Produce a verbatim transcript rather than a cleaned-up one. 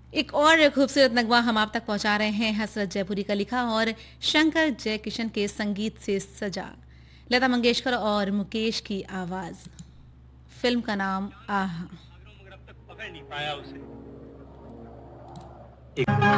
एक और खूबसूरत नगमा हम आप तक पहुंचा रहे हैं, हसरत जयपुरी का लिखा और शंकर जयकिशन के संगीत से सजा, लता मंगेशकर और मुकेश की आवाज। फिल्म का नाम आहा। मगर अब तक पकड़ नहीं पाया उसे।